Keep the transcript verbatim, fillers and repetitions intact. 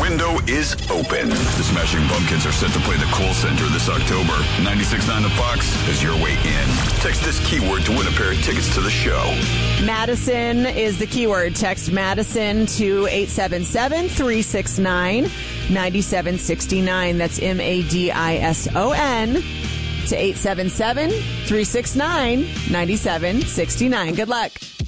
window is open. The Smashing Pumpkins are set to play the Kohl Center this October. ninety-six point nine The Fox is your way in. Text this keyword to win a pair of tickets to the show. Madison is the keyword. Text Madison to eight seven seven, three six nine, nine seven six nine. That's M A D I S O N to eight seven seven, three six nine, nine seven six nine. Good luck.